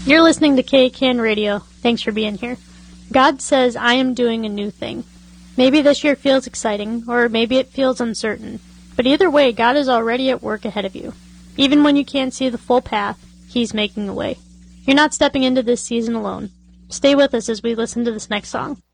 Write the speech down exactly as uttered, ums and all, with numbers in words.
You're listening to K C A N Radio. Thanks for being here. God says, I am doing a new thing. Maybe this year feels exciting, or maybe it feels uncertain. But either way, God is already at work ahead of you. Even when you can't see the full path, He's making a way. You're not stepping into this season alone. Stay with us as we listen to this next song.